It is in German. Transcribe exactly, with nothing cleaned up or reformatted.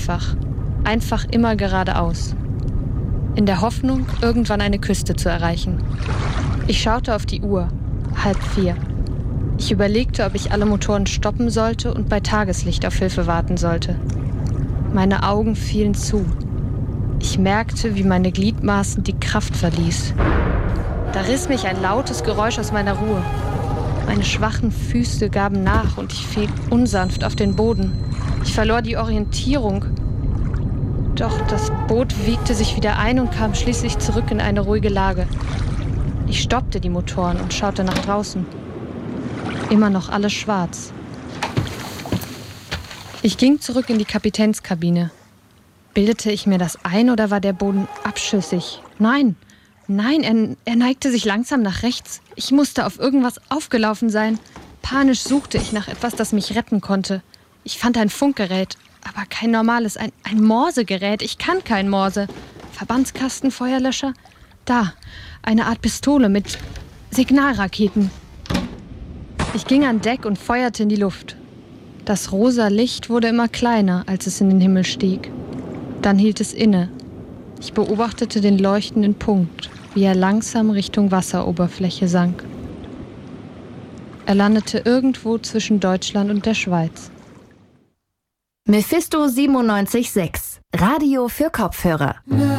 einfach, einfach immer geradeaus. In der Hoffnung, irgendwann eine Küste zu erreichen. Ich schaute auf die Uhr, halb vier. Ich überlegte, ob ich alle Motoren stoppen sollte und bei Tageslicht auf Hilfe warten sollte. Meine Augen fielen zu. Ich merkte, wie meine Gliedmaßen die Kraft verließ. Da riss mich ein lautes Geräusch aus meiner Ruhe. Meine schwachen Füße gaben nach und ich fiel unsanft auf den Boden. Ich verlor die Orientierung. Doch das Boot wiegte sich wieder ein und kam schließlich zurück in eine ruhige Lage. Ich stoppte die Motoren und schaute nach draußen. Immer noch alles schwarz. Ich ging zurück in die Kapitänskabine. Bildete ich mir das ein oder war der Boden abschüssig? Nein, nein, er, er neigte sich langsam nach rechts. Ich musste auf irgendwas aufgelaufen sein. Panisch suchte ich nach etwas, das mich retten konnte. Ich fand ein Funkgerät, aber kein normales, ein, ein Morsegerät. Ich kann kein Morse. Verbandskasten, Feuerlöscher? Da, eine Art Pistole mit Signalraketen. Ich ging an Deck und feuerte in die Luft. Das rosa Licht wurde immer kleiner, als es in den Himmel stieg. Dann hielt es inne. Ich beobachtete den leuchtenden Punkt, wie er langsam Richtung Wasseroberfläche sank. Er landete irgendwo zwischen Deutschland und der Schweiz. Mephisto siebenundneunzig Komma sechs. Radio für Kopfhörer.